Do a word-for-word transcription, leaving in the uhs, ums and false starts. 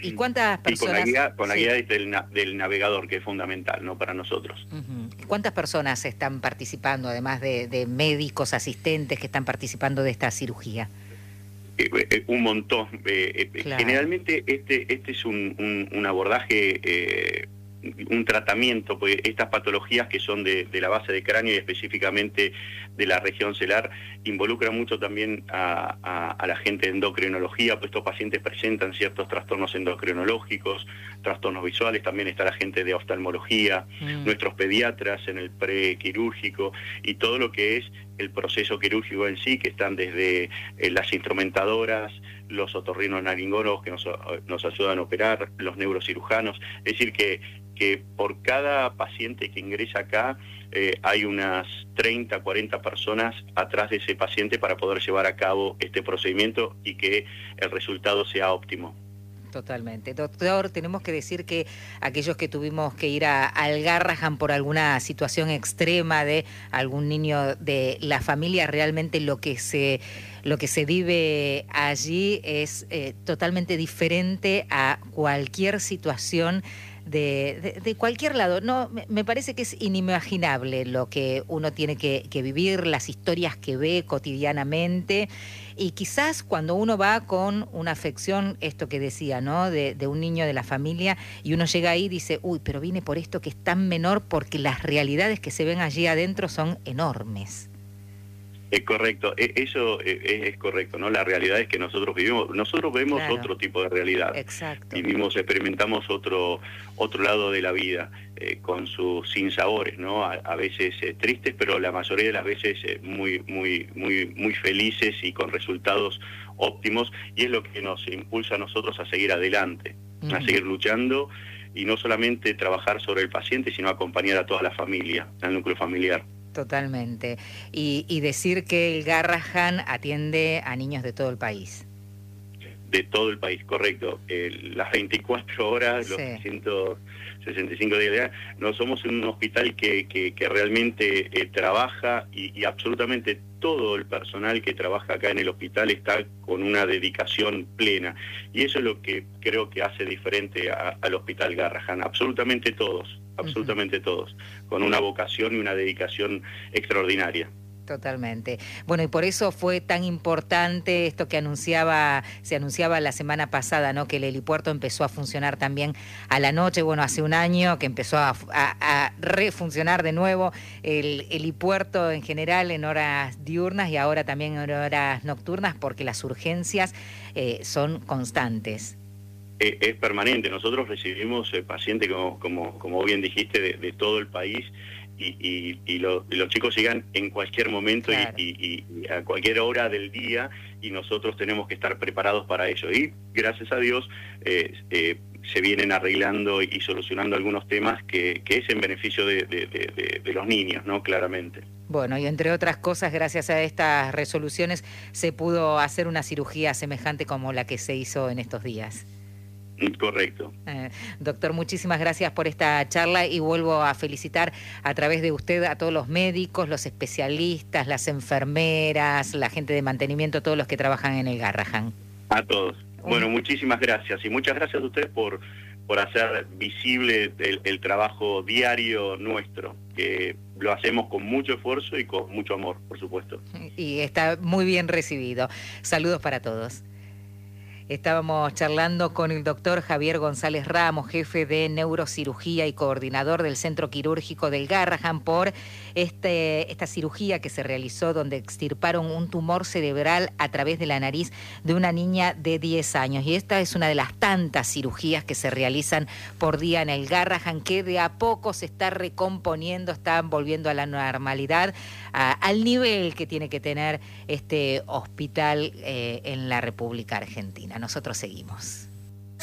¿Y cuántas personas? Y con la guía, con la sí. guía del, del navegador, que es fundamental, ¿no?, para nosotros. Uh-huh. ¿Cuántas personas están participando, además de, de médicos, asistentes que están participando de esta cirugía? Eh, eh, un montón. Eh, eh, Claro. Generalmente este, este es un, un, un abordaje, eh, un tratamiento, porque estas patologías que son de, de la base de cráneo y específicamente de la región celar, involucran mucho también a, a, a la gente de endocrinología, pues estos pacientes presentan ciertos trastornos endocrinológicos, trastornos visuales, también está la gente de oftalmología, mm. nuestros pediatras en el prequirúrgico y todo lo que es el proceso quirúrgico en sí, que están desde eh, las instrumentadoras, los otorrinolaringólogos que nos, nos ayudan a operar, los neurocirujanos, es decir que, que por cada paciente que ingresa acá eh, hay unas treinta, cuarenta personas atrás de ese paciente para poder llevar a cabo este procedimiento y que el resultado sea óptimo. Totalmente. Doctor, tenemos que decir que aquellos que tuvimos que ir a, al Garrahan por alguna situación extrema de algún niño de la familia, realmente lo que se, lo que se vive allí es eh, totalmente diferente a cualquier situación De, de, de cualquier lado. No, me, me parece que es inimaginable lo que uno tiene que, que vivir, las historias que ve cotidianamente, y quizás cuando uno va con una afección, esto que decía, ¿no?, de, de un niño de la familia, y uno llega ahí y dice, uy, pero vine por esto que es tan menor, porque las realidades que se ven allí adentro son enormes. Es correcto, eso es correcto, ¿no? La realidad es que nosotros vivimos, nosotros vemos claro. otro tipo de realidad. Exacto. Vivimos, experimentamos otro otro lado de la vida, eh, con sus sinsabores, ¿no? A, a veces eh, tristes, pero la mayoría de las veces eh, muy, muy, muy, muy felices y con resultados óptimos, y es lo que nos impulsa a nosotros a seguir adelante, uh-huh. a seguir luchando, y no solamente trabajar sobre el paciente, sino acompañar a toda la familia, al núcleo familiar. Totalmente. Y, y decir que el Garrahan atiende a niños de todo el país. De todo el país, correcto. Eh, las veinticuatro horas, sí. los ciento sesenta y cinco días, no somos un hospital que, que, que realmente eh, trabaja y, y absolutamente todo el personal que trabaja acá en el hospital está con una dedicación plena. Y eso es lo que creo que hace diferente a, al Hospital Garrahan. Absolutamente todos, absolutamente uh-huh. todos, con una vocación y una dedicación extraordinaria. Totalmente. Bueno, y por eso fue tan importante esto que anunciaba, se anunciaba la semana pasada, ¿no?, que el helipuerto empezó a funcionar también a la noche. Bueno, hace un año que empezó a, a, a refuncionar de nuevo el helipuerto en general en horas diurnas y ahora también en horas nocturnas, porque las urgencias eh, son constantes. Eh, es permanente. Nosotros recibimos eh, pacientes, como, como, como bien dijiste, de, de todo el país. Y, y, y, lo, y los chicos llegan en cualquier momento claro. y, y, y a cualquier hora del día, y nosotros tenemos que estar preparados para ello. Y gracias a Dios eh, eh, se vienen arreglando y solucionando algunos temas que, que es en beneficio de, de, de, de los niños, ¿no?, claramente. Bueno, y entre otras cosas, gracias a estas resoluciones se pudo hacer una cirugía semejante como la que se hizo en estos días. Correcto. Eh, doctor, muchísimas gracias por esta charla, y vuelvo a felicitar a través de usted a todos los médicos, los especialistas, las enfermeras, la gente de mantenimiento, todos los que trabajan en el Garrahan. A todos. Uh-huh. Bueno, muchísimas gracias, y muchas gracias a ustedes por, por hacer visible el, el trabajo diario nuestro, que lo hacemos con mucho esfuerzo y con mucho amor, por supuesto. Y está muy bien recibido. Saludos para todos. Estábamos charlando con el doctor Javier González Ramos, jefe de neurocirugía y coordinador del Centro Quirúrgico del Garrahan, por este, esta cirugía que se realizó donde extirparon un tumor cerebral a través de la nariz de una niña de diez años. Y esta es una de las tantas cirugías que se realizan por día en el Garrahan, que de a poco se está recomponiendo, está volviendo a la normalidad, a, al nivel que tiene que tener este hospital eh, en la República Argentina. Nosotros seguimos.